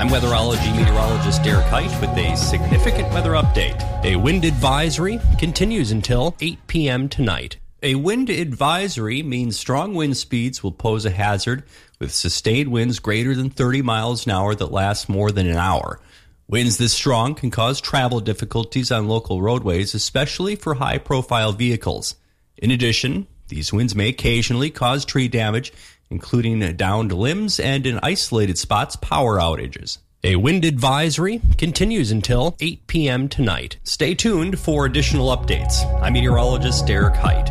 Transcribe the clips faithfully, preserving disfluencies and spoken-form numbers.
I'm weatherology meteorologist Derek Height with a significant weather update. A wind advisory continues until eight p.m. tonight. A wind advisory means strong wind speeds will pose a hazard with sustained winds greater than thirty miles an hour that last more than an hour. Winds this strong can cause travel difficulties on local roadways, especially for high-profile vehicles. In addition, these winds may occasionally cause tree damage, including downed limbs and, in isolated spots, power outages. A wind advisory continues until eight p.m. tonight. Stay tuned for additional updates. I'm meteorologist Derek Height.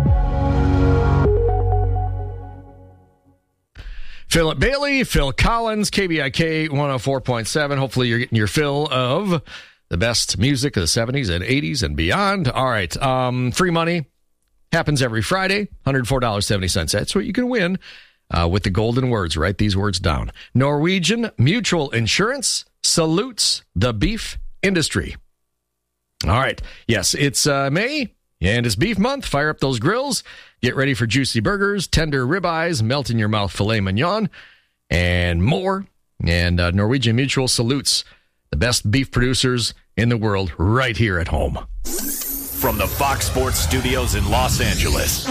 Philip Bailey, Phil Collins, K B I K one oh four point seven. Hopefully you're getting your fill of the best music of the seventies and eighties and beyond. All right, um, free money happens every Friday, one hundred four dollars and seventy cents. That's what you can win uh, with the golden words. Write these words down. Norwegian Mutual Insurance salutes the beef industry. All right, yes, it's uh, May, and it's beef month. Fire up those grills. Get ready for juicy burgers, tender ribeyes, melt-in-your-mouth filet mignon, and more. And uh, Norwegian Mutual salutes the best beef producers in the world right here at home. From the Fox Sports Studios in Los Angeles,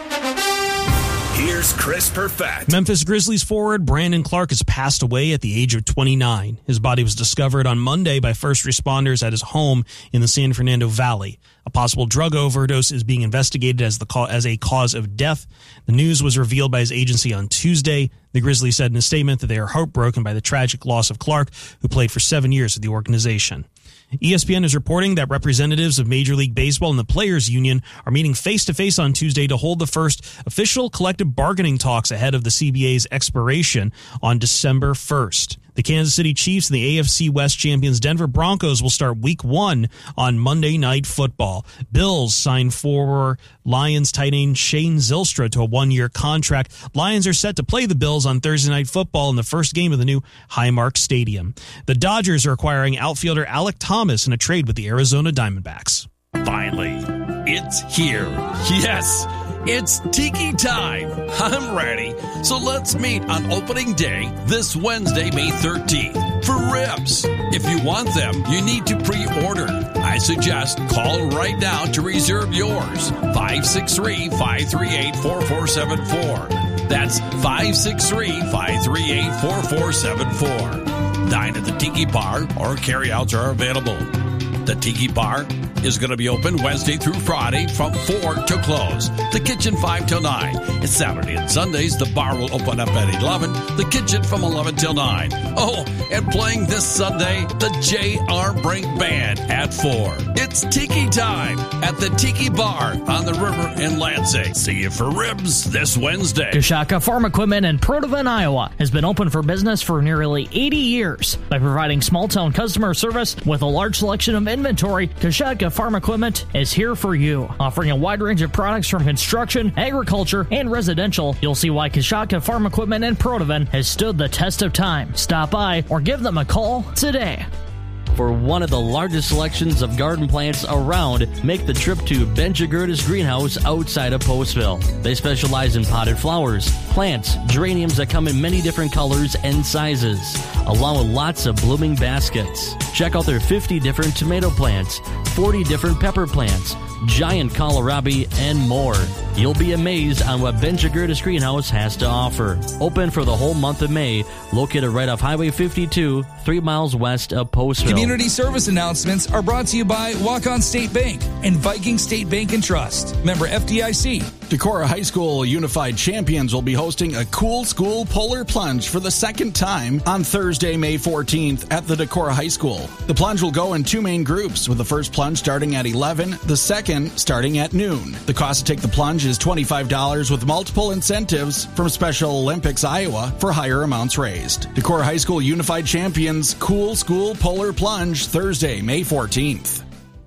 here's Chris Perfett. Memphis Grizzlies forward Brandon Clark has passed away at the age of twenty-nine. His body was discovered on Monday by first responders at his home in the San Fernando Valley. A possible drug overdose is being investigated as the co- as a cause of death. The news was revealed by his agency on Tuesday. The Grizzlies said in a statement that they are heartbroken by the tragic loss of Clark, who played for seven years with the organization. E S P N is reporting that representatives of Major League Baseball and the Players Union are meeting face-to-face on Tuesday to hold the first official collective bargaining talks ahead of the C B A's expiration on December first. The Kansas City Chiefs and the A F C West champions Denver Broncos will start week one on Monday Night Football. Bills signed forward Lions tight end Shane Zylstra to a one-year contract. Lions are set to play the Bills on Thursday Night Football in the first game of the new Highmark Stadium. The Dodgers are acquiring outfielder Alec Thomas in a trade with the Arizona Diamondbacks. Finally, it's here. Yes, it's Tiki time. I'm ready. So let's meet on opening day this Wednesday, May thirteenth, for ribs. If you want them, you need to pre-order. I suggest call right now to reserve yours. five six three, five three eight, four four seven four. That's five six three, five three eight, four four seven four. Dine at the Tiki Bar or carryouts are available. The Tiki Bar is going to be open Wednesday through Friday from four to close. The kitchen five till nine. It's Saturday and Sundays. The bar will open up at eleven. The kitchen from eleven till nine. Oh, and playing this Sunday, the J R. Brink Band at four. It's Tiki time at the Tiki Bar on the river in Lansing. See you for ribs this Wednesday. Kashaka Farm Equipment in Protovan, Iowa has been open for business for nearly eighty years. By providing small-town customer service with a large selection of inventory, Kashaka Farm Equipment is here for you. Offering a wide range of products from construction, agriculture, and residential, you'll see why Kashaka Farm Equipment in Protovan has stood the test of time. Stop by or give them a call today. For one of the largest selections of garden plants around, make the trip to Ben Jagurda's Greenhouse outside of Postville. They specialize in potted flowers, plants, geraniums that come in many different colors and sizes, along with lots of blooming baskets. Check out their fifty different tomato plants, forty different pepper plants, giant kohlrabi, and more. You'll be amazed on what Ben Jagurda's Greenhouse has to offer. Open for the whole month of May, located right off Highway fifty-two, three miles west of Postville. Community service announcements are brought to you by Walk-On State Bank and Viking State Bank and Trust. Member F D I C. Decorah High School Unified Champions will be hosting a Cool School Polar Plunge for the second time on Thursday, May fourteenth at the Decorah High School. The plunge will go in two main groups, with the first plunge starting at eleven, the second starting at noon. The cost to take the plunge is twenty-five dollars with multiple incentives from Special Olympics Iowa for higher amounts raised. Decorah High School Unified Champions Cool School Polar Plunge, Thursday, May fourteenth.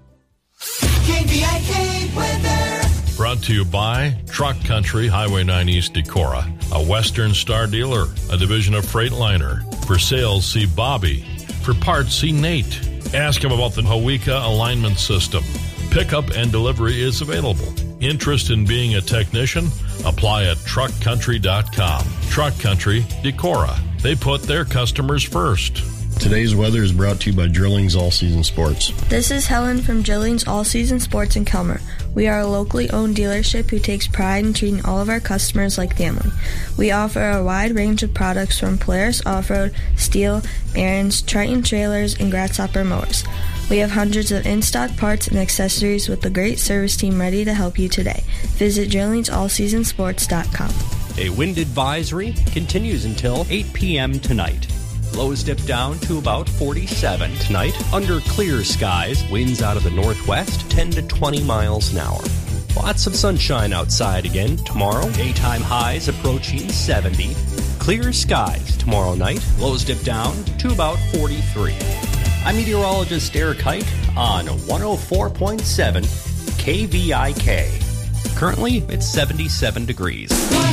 K B I K weather. Brought to you by Truck Country, Highway nine East Decorah, a Western Star dealer, a division of Freightliner. For sales, see Bobby. For parts, see Nate. Ask him about the Hawika alignment system. Pickup and delivery is available. Interest in being a technician? Apply at truck country dot com. Truck Country, Decorah. They put their customers first. Today's weather is brought to you by Drillings All Season Sports. This is Helen from Drillings All Season Sports in Kelmer. We are a locally owned dealership who takes pride in treating all of our customers like family. We offer a wide range of products from Polaris Off-Road, Steel, Ariens, Triton trailers, and Grasshopper mowers. We have hundreds of in-stock parts and accessories with a great service team ready to help you today. Visit drillings all season sports dot com. A wind advisory continues until eight p.m. tonight. Lows dip down to about forty-seven tonight. Under clear skies, winds out of the northwest, ten to twenty miles an hour. Lots of sunshine outside again tomorrow. Daytime highs approaching seventy. Clear skies tomorrow night. Lows dip down to about forty-three. I'm meteorologist Derek Height on one oh four point seven K V I K. Currently, it's seventy-seven degrees.